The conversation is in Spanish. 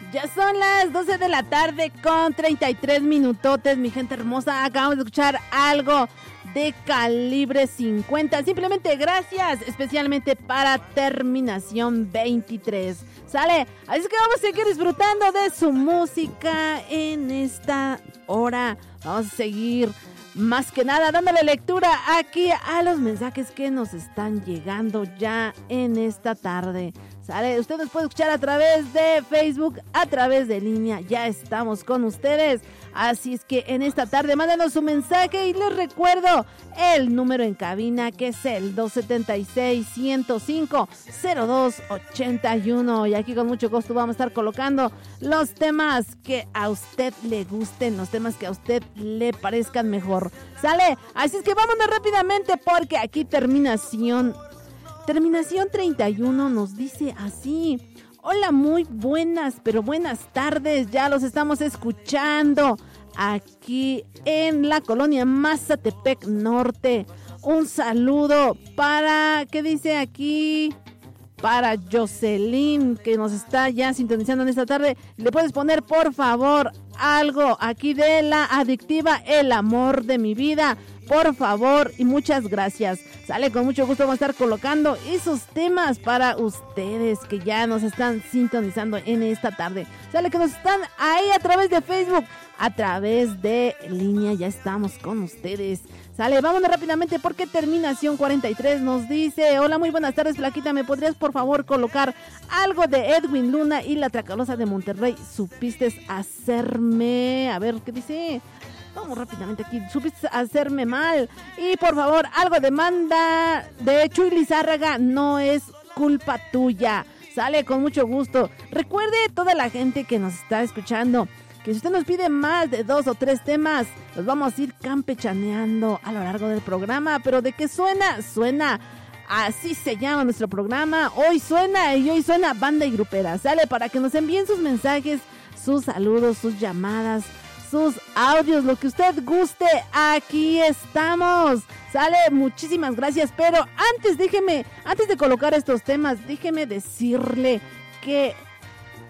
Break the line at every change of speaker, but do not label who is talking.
Ya son las 12 de la tarde con 33 minutotes, mi gente hermosa. Acabamos de escuchar algo de Calibre 50. Simplemente gracias, especialmente para Terminación 23. ¿Sale? Así que vamos a seguir disfrutando de su música en esta hora. Vamos a seguir más que nada dándole lectura aquí a los mensajes que nos están llegando ya en esta tarde. ¿Sale? Usted nos puede escuchar a través de Facebook, a través de línea. Ya estamos con ustedes. Así es que en esta tarde mándanos su mensaje y les recuerdo el número en cabina que es el 276-105-0281. Y aquí con mucho gusto vamos a estar colocando los temas que a usted le gusten, los temas que a usted le parezcan mejor. ¿Sale? Así es que vámonos rápidamente porque aquí Terminación 31 nos dice así: hola, muy buenas, pero buenas tardes, ya los estamos escuchando aquí en la colonia Mazatepec Norte. Un saludo para, ¿qué dice aquí? Para Jocelyn, que nos está ya sintonizando en esta tarde. ¿Le puedes poner, por favor, algo aquí de La Adictiva, El Amor de Mi Vida? Por favor, y muchas gracias. Sale, con mucho gusto vamos a estar colocando esos temas para ustedes que ya nos están sintonizando en esta tarde. Sale, que nos están ahí a través de Facebook, a través de línea, ya estamos con ustedes. Sale, vámonos rápidamente porque Terminación 43 nos dice: hola, muy buenas tardes, Flaquita, ¿me podrías por favor colocar algo de Edwin Luna y La Tracalosa de Monterrey? ¿Supiste hacerme? A ver, ¿qué dice? Vamos rápidamente aquí. ¿Supiste hacerme mal? Y por favor, algo de Manda de Chuy Lizárraga, No es culpa tuya. Sale, con mucho gusto. Recuerde, toda la gente que nos está escuchando, que si usted nos pide más de 2 o 3 temas, los vamos a ir campechaneando a lo largo del programa. Pero ¿de qué suena? Suena, así se llama nuestro programa. Hoy suena Banda y Grupera. Sale, para que nos envíen sus mensajes, sus saludos, sus llamadas, sus audios, lo que usted guste, aquí estamos. Sale, muchísimas gracias. Pero antes de colocar estos temas, déjeme decirle que